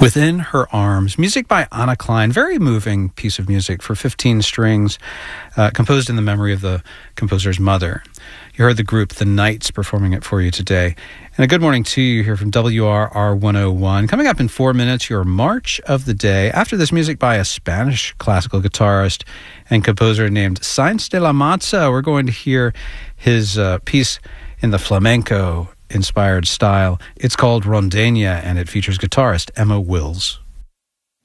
Within Her Arms, music by Anna Klein, very moving piece of music for 15 strings, composed in the memory of the composer's mother. You heard the group The Knights performing it for you today. And a good morning to you here from WRR 101. Coming up in 4 minutes, your March of the Day. After this, music by a Spanish classical guitarist and composer named Sáenz de la Maza. We're going to hear his piece in the flamenco inspired style. It's called Rondeña, and it features guitarist Emma Wills.